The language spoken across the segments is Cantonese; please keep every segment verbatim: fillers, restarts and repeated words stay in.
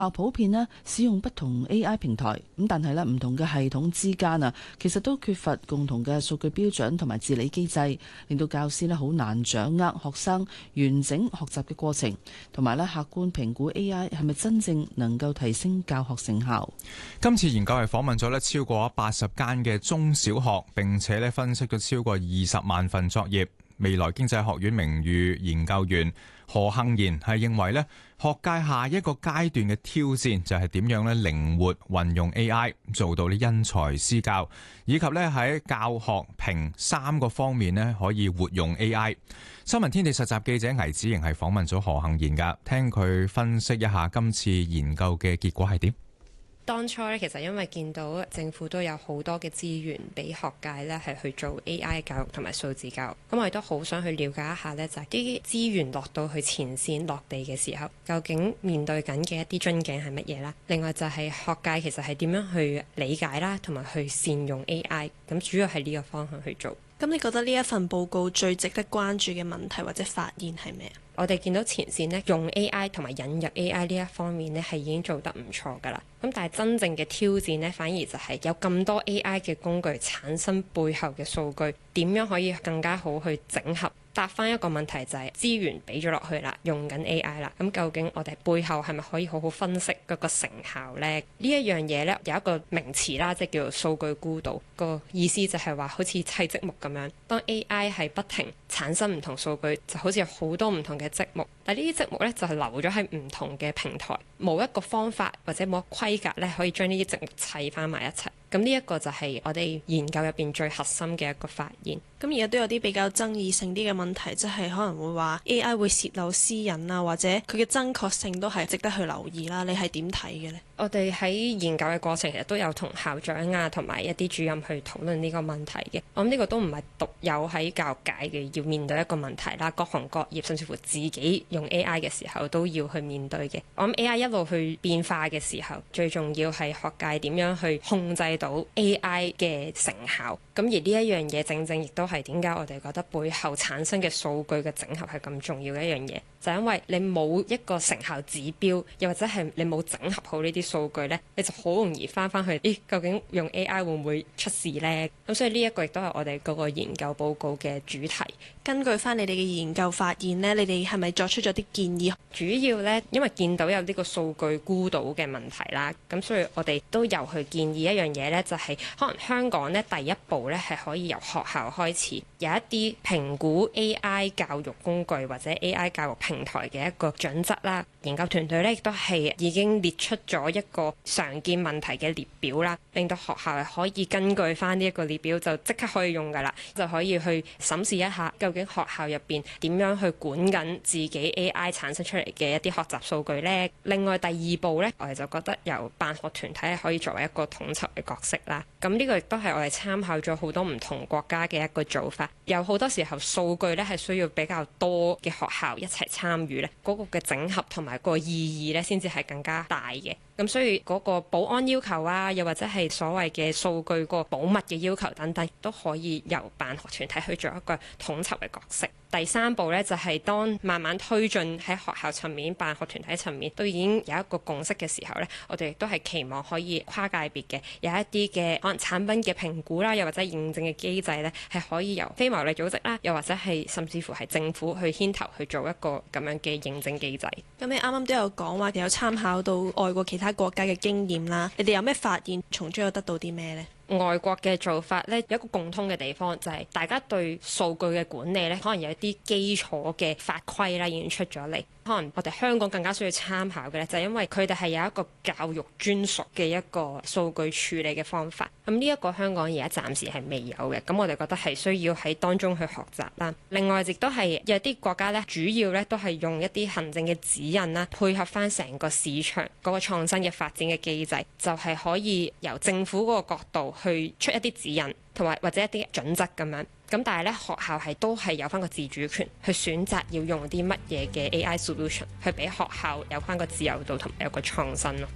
校普遍咧使用不同 A I 平台，咁但係咧唔同嘅系統之間啊，其實都缺乏共同嘅數據標準同埋治理機制，令到教師咧好難掌握學生完整學習嘅過程，同埋咧客觀評估 A I 係咪真正能夠提升教學成效。 今次研究係訪問咗咧超過八十間嘅中小學，並且咧分析咗超過二十萬份作業。未來經濟學院名譽研究員何幸賢係認為咧，學界下一個階段嘅挑戰就係點樣咧靈活運用 A I， 做到啲因材施教，以及咧喺教學評三個方面咧可以活用 A I。新聞天地實習記者倪子瑩係訪問咗何幸賢噶，聽佢分析一下今次研究嘅結果係點。 當初咧，其實因為見到政府都有好多嘅資源俾學界咧，係去做 A I 教育同埋數字教育。咁我亦都好想去了解一下咧，就係啲資源落到去前線落地嘅時候，究竟面對緊嘅一啲樽頸係乜嘢啦？另外就係學界其實係點樣去理解啦，同埋去善用 A I。咁主要係呢個方向去做。 咁你覺得呢一份報告最值得關注嘅問題或者發現係咩？ 我哋見到前線呢，用 A I 同埋引入 A I 呢一方面呢，係已經做得唔錯㗎啦。咁但係真正嘅挑戰呢，反而就係有咁多 A I 嘅工具產生背後嘅數據，點樣可以更加好去整合？答翻一個問題就係資源俾咗落去啦，用緊 A I 啦，咁究竟我哋背後係咪可以好好分析嗰個成效呢？呢一樣嘢呢，有一個名詞啦，即係叫做數據孤島，個意思就係話好似砌積木咁樣，當 A I 係不停產生唔同數據，就好似有好多唔同嘅積木，但係呢啲積木呢，就係留咗喺唔同嘅平台，冇一個方法或者冇一個規格呢，可以將呢啲積木砌翻埋一齊。咁呢一個就係我哋研究入邊最核心嘅一個發現。 咁而家都有啲比較爭議性啲嘅問題，即係可能會話 A I 會洩漏私隱啊，或者佢嘅真確性都係值得去留意啦。你係點睇嘅呢？ 我哋喺研究嘅過程其實都有同校長啊，同埋一啲主任去討論呢個問題嘅。我諗呢個都唔係獨有喺教育界嘅要面對一個問題啦，各行各業甚至乎自己用 A I 嘅時候都要去面對嘅。我諗 A I 一路去變化嘅時候，最重要係學界點樣去控制到 A I 嘅成效。咁而呢一樣嘢正正亦都係點解我哋覺得背後產生嘅數據嘅整合係咁重要嘅一樣嘢，就係因為你冇一個成效指標，又或者係你冇整合好呢啲數據呢，你就好容易翻翻去，咦？究竟用 A I 會唔會出事呢？咁所以呢一個亦都係我哋嗰個研究報告嘅主題。 根據翻你哋嘅研究發現呢，你哋係咪作出咗啲建議？ 主要呢，因為見到有呢個數據孤島嘅問題啦，咁所以我哋都有去建議一樣嘢呢，就係可能香港呢第一步呢係可以由學校開始，有一啲評估 A I 教育工具或者 A I 教育平台嘅一個準則啦。研究團隊呢亦都係已經列出咗一個常見問題嘅列表啦，令到學校係可以根據翻呢一個列表就即刻可以用㗎啦，就可以去審視一下究竟學校入邊點樣去管緊自己 A I 產生出嚟嘅一啲學習數據呢。另外第二步呢，我哋就覺得由辦學團體可以作為一個統籌嘅角色啦。咁呢個亦都係我哋參考咗好多唔同國家嘅一個做法。有好多時候數據呢係需要比較多嘅學校一齊參與呢，嗰個嘅整合同埋個意義呢先至係更加大嘅。咁所以嗰個保安要求啊，又或者係所謂嘅數據個保密嘅要求等等，都可以由辦學團體去做一個統籌嘅角色。第三步呢，就係當慢慢推進喺學校層面、辦學團體層面都已經有一個共識嘅時候呢，我哋亦都係期望可以跨界別嘅有一啲嘅可能產品嘅評估啦，又或者認證嘅機制呢，係可以由非牟利組織啦，又或者係甚至乎係政府去牽頭去做一個咁樣嘅認證機制。 咁你啱啱都有講話有參考到外國其他國家嘅經驗啦，你哋有咩發現？從中有得到啲咩呢？ 外國嘅做法呢，有一個共通嘅地方，就係大家對數據嘅管理呢，可能有一啲基礎嘅法規啦，已經出咗嚟。可能我哋香港更加需要參考嘅呢，就係因為佢哋係有一個教育專屬嘅一個數據處理嘅方法。咁呢一個香港而家暫時係未有嘅，咁我哋覺得係需要喺當中去學習啦。另外亦都係有啲國家呢，主要呢都係用一啲行政嘅指引啦，配合翻成個市場嗰個創新嘅發展嘅機制，就係可以由政府嗰個角度去出一啲指引，同埋或者一啲準則咁樣。咁但係咧，學校係都係有翻個自主權去選擇要用啲乜嘢嘅 A I solution， 去俾學校有翻個自由度同埋有個創新咯。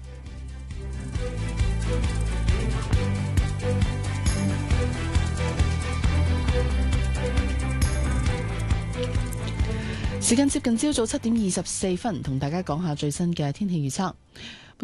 時間接近朝早七點二十四分，同大家講下最新嘅天氣預測。